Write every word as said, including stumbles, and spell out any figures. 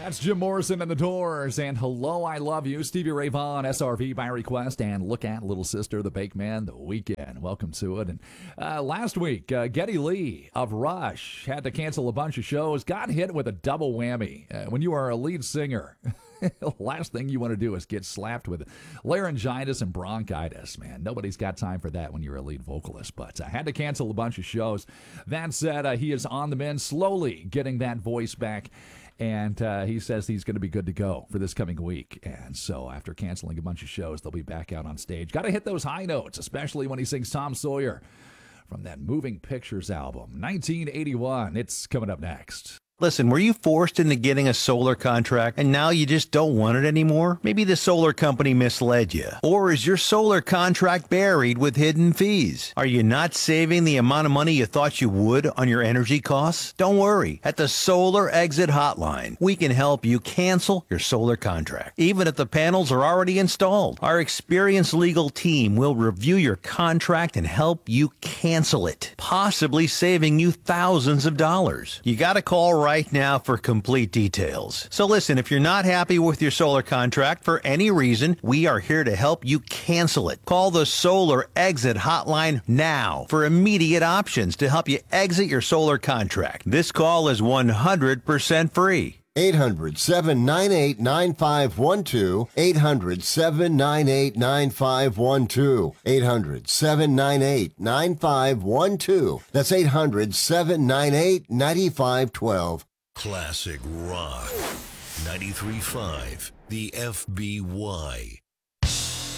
That's Jim Morrison and the Doors, and Hello, I Love You, Stevie Ray Vaughan, S R V by request, and Look at Little Sister, The Bake Man, The Weeknd. Welcome to it. And uh, last week, uh, Geddy Lee of Rush had to cancel a bunch of shows, got hit with a double whammy. Uh, when you are a lead singer, the last thing you want to do is get slapped with laryngitis and bronchitis, man. Nobody's got time for that when you're a lead vocalist, but I uh, had to cancel a bunch of shows. That said, uh, he is on the mend, slowly getting that voice back. And uh, he says he's going to be good to go for this coming week. And so after canceling a bunch of shows, they'll be back out on stage. Got to hit those high notes, especially when he sings Tom Sawyer from that Moving Pictures album, nineteen eighty-one. It's coming up next. Listen, were you forced into getting a solar contract and now you just don't want it anymore? Maybe the solar company misled you. Or is your solar contract buried with hidden fees? Are you not saving the amount of money you thought you would on your energy costs? Don't worry. At the Solar Exit Hotline, we can help you cancel your solar contract, even if the panels are already installed. Our experienced legal team will review your contract and help you cancel it, possibly saving you thousands of dollars. You got to call right now for complete details. So listen, if you're not happy with your solar contract for any reason, we are here to help you cancel it. Call the Solar Exit Hotline now for immediate options to help you exit your solar contract. This call is one hundred percent free. eight hundred, seven nine eight, nine five one two. eight hundred, seven nine eight, nine five one two. eight hundred, seven nine eight, nine five one two. That's eight hundred, seven nine eight, nine five one two. Classic Rock. ninety-three point five. The F B Y.